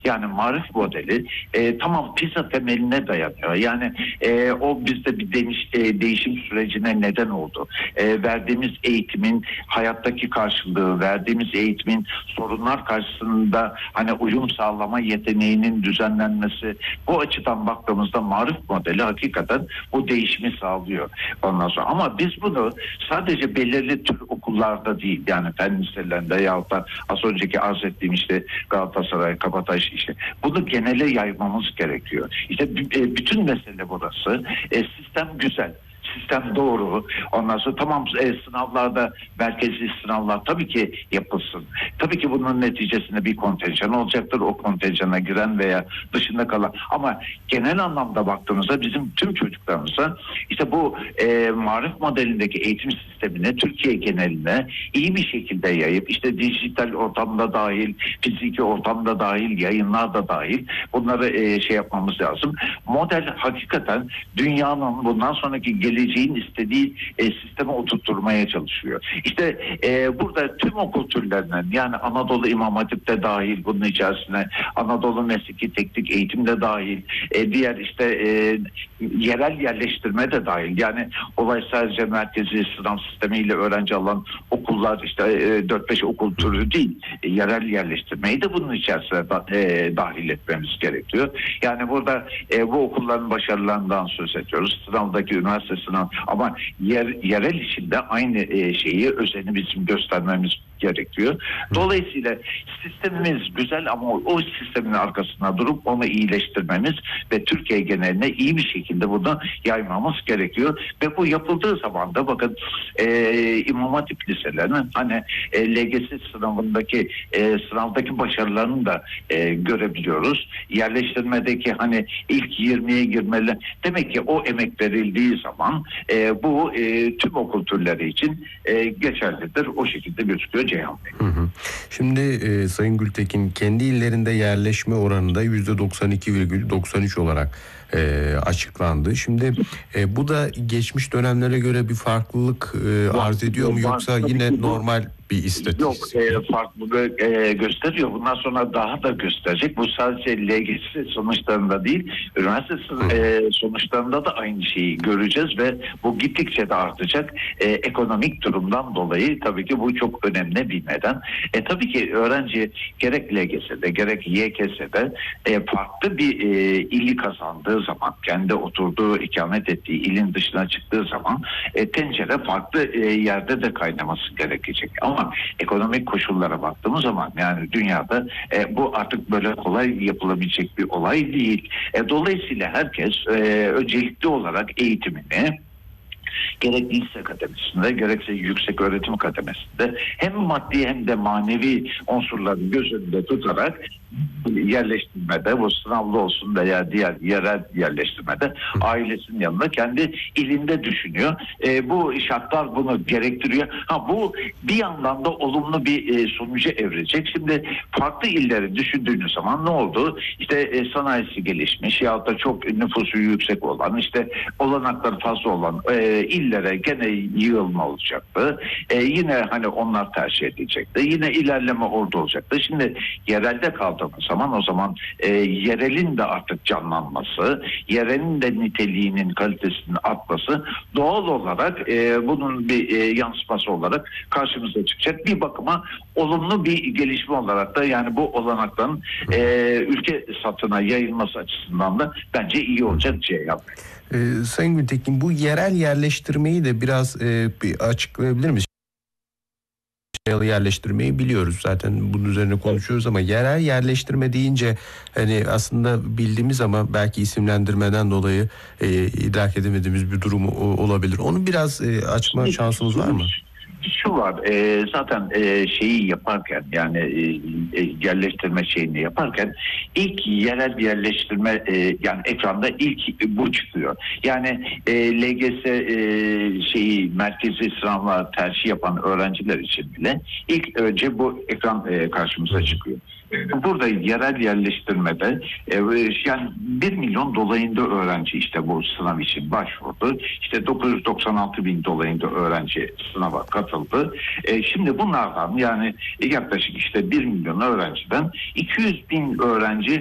Yani marif modeli tamam PISA temeline dayanıyor. Yani o bizde bir değişim sürecine neden oldu. Verdiğimiz eğitimin hayattaki karşılığı, verdiğimiz eğitimin sorunlar karşısında hani uyum sağlama yeteneğinin düzenlenmesi, bu açıdan baktığımızda marif modeli hakikaten bu değişimi sağlıyor. Ondan sonra ama biz bunu sadece belirli tür okullarda değil, yani fen liselerinde yahut da az önceki arz ettiğim işte Galatasaray, Kabataş, işte bunu genele yaymamız gerekiyor. İşte bütün mesele burası. Sistem güzel. Sistem doğru. Ondan sonra tamam, sınavlarda merkezi sınavlar tabii ki yapılsın. Tabii ki bunun neticesinde bir kontenjan olacaktır. O kontenjana giren veya dışında kalan. Ama genel anlamda baktığımızda bizim tüm çocuklarımıza işte bu marif modelindeki eğitim sistemini Türkiye geneline iyi bir şekilde yayıp işte dijital ortamda dahil, fiziki ortamda dahil, yayınlar da dahil bunları şey yapmamız lazım. Model hakikaten dünyanın bundan sonraki geleceğin istediği sisteme oturtturmaya çalışıyor. İşte burada tüm okul türlerinden, yani Anadolu İmam Hatip'te dahil bunun içerisine, Anadolu Mesleki Teknik Eğitim'de dahil, diğer işte yerel yerleştirme de dahil. Yani olay sadece merkezi sınav sistemiyle öğrenci alan okullar, işte 4-5 okul türü değil, yerel yerleştirmeyi de bunun içerisine dahil etmemiz gerekiyor. Yani burada bu okulların başarılarından söz ediyoruz. Sınavdaki üniversite sınav ama yerel içinde aynı özeni bizim göstermemiz gerekiyor. Dolayısıyla sistemimiz güzel ama o sistemin arkasına durup onu iyileştirmemiz ve Türkiye geneline iyi bir şekilde bunu yaymamız gerekiyor. Ve bu yapıldığı zaman da bakın İmam Hatip liselerinin hani LGS sınavdaki başarılarını da görebiliyoruz. Yerleştirmedeki hani ilk 20'ye girmeli. Demek ki o emek verildiği zaman bu tüm okul türleri için geçerlidir. O şekilde gözüküyor Ceyhan Bey. Şimdi Sayın Gültekin, kendi illerinde yerleşme oranında %92,93 olarak açıklandı. Şimdi bu da geçmiş dönemlere göre bir farklılık arz ediyor mu, yoksa yine normal bir istatistik? Yok, farklılığı gösteriyor. Bundan sonra daha da gösterecek. Bu sadece LGS sonuçlarında değil, üniversite sonuçlarında da aynı şeyi göreceğiz ve bu gittikçe de artacak. Ekonomik durumdan dolayı tabii ki bu çok önemli bir neden. Tabii ki öğrenci gerek LGS'de gerek YKS'de farklı bir ili kazandığı zaman, kendi oturduğu, ikamet ettiği ilin dışına çıktığı zaman tencere farklı yerde de kaynaması gerekecek. Ama ekonomik koşullara baktığımız zaman, yani dünyada bu artık böyle kolay yapılabilecek bir olay değil. Dolayısıyla herkes öncelikli olarak eğitimini gerek lise kademesinde gerekse yüksek öğretim kademesinde hem maddi hem de manevi unsurları göz önünde tutarak yerleştirmede, bu sınavlı olsun veya diğer yerel yerleştirmede ailesinin yanında kendi ilinde düşünüyor. Bu şartlar bunu gerektiriyor. Bu bir yandan da olumlu bir sonuca evrilecek. Şimdi farklı illeri düşündüğünüz zaman ne oldu? İşte sanayisi gelişmiş yahut da çok nüfusu yüksek olan, işte olanakları fazla olan illere gene yığılma olacaktı. Yine hani onlar tercih edilecekti. Yine ilerleme orada olacaktı. Şimdi yerelde kaldığımız zaman, o zaman yerelin de artık canlanması, yerelin de niteliğinin, kalitesinin artması doğal olarak bunun bir yansıması olarak karşımıza çıkacak. Bir bakıma olumlu bir gelişme olarak da, yani bu olanakların ülke satına yayılması açısından da bence iyi olacak Ceyhan. Sayın Gültekin, bu yerel yerleştirmeyi de biraz bir açıklayabilir misiniz? Yerleştirmeyi biliyoruz zaten, bunun üzerine konuşuyoruz ama yerel yerleştirme deyince hani aslında bildiğimiz ama belki isimlendirmeden dolayı idrak edemediğimiz bir durum olabilir. Onu biraz açma şansımız var mı? Şu var, zaten şeyi yaparken, yani yerleştirme şeyini yaparken ilk yerel yerleştirme, yani ekranda ilk bu çıkıyor. Yani LGS merkezi sınavlar tercih yapan öğrenciler için bile ilk önce bu ekran karşımıza çıkıyor. Burada yerel yerleştirmede yani 1 milyon dolayında öğrenci işte bu sınav için başvurdu. İşte 996 bin dolayında öğrenci sınava katıldı. Şimdi bunlardan yani yaklaşık işte 1 milyon öğrenciden 200 bin öğrenci